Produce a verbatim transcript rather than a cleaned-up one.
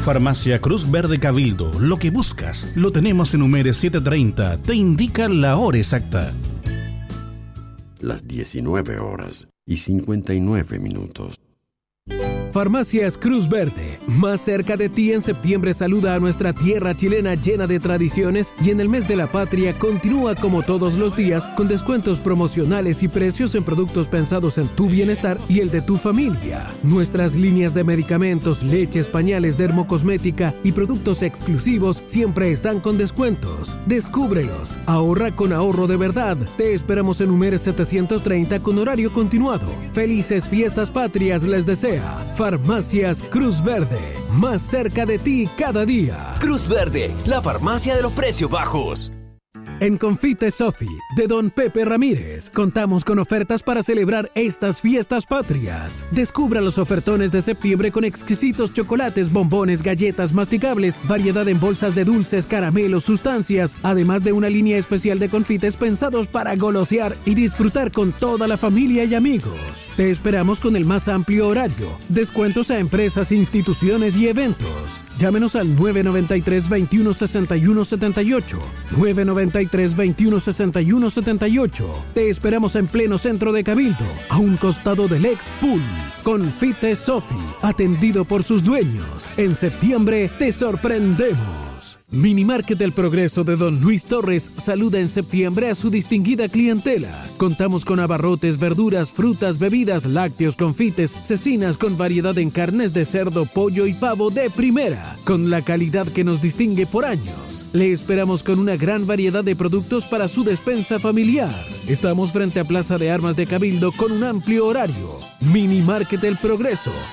Farmacia Cruz Verde Cabildo. Lo que buscas lo tenemos en Humere setecientos treinta. Te indica la hora exacta. Las diecinueve horas y cincuenta y nueve minutos. Farmacias Cruz Verde, más cerca de ti en septiembre saluda a nuestra tierra chilena llena de tradiciones y en el mes de la patria continúa como todos los días con descuentos promocionales y precios en productos pensados en tu bienestar y el de tu familia. Nuestras líneas de medicamentos, leches, pañales, dermocosmética y productos exclusivos siempre están con descuentos. Descúbrelos, ahorra con ahorro de verdad. Te esperamos en Humere setecientos treinta con horario continuado. Felices fiestas patrias les desea Farmacias Cruz Verde, más cerca de ti cada día. Cruz Verde, la farmacia de los precios bajos. En Confite Sofi, de Don Pepe Ramírez, contamos con ofertas para celebrar estas fiestas patrias. Descubra los ofertones de septiembre con exquisitos chocolates, bombones, galletas masticables, variedad en bolsas de dulces, caramelos, sustancias, además de una línea especial de confites pensados para golosear y disfrutar con toda la familia y amigos. Te esperamos con el más amplio horario, descuentos a empresas, instituciones y eventos. Llámenos al nueve nueve tres, veintiuno, sesenta y uno, setenta y ocho, nueve nueve tres, veintiuno, sesenta y uno, setenta y ocho. Te esperamos en pleno centro de Cabildo, a un costado del ex pool. Confite Sofi, atendido por sus dueños. En septiembre te sorprendemos. Minimarket El Progreso de Don Luis Torres saluda en septiembre a su distinguida clientela. Contamos con abarrotes, verduras, frutas, bebidas, lácteos, confites, cecinas con variedad en carnes de cerdo, pollo y pavo de primera, con la calidad que nos distingue por años. Le esperamos con una gran variedad de productos para su despensa familiar. Estamos frente a Plaza de Armas de Cabildo con un amplio horario. Minimarket El Progreso,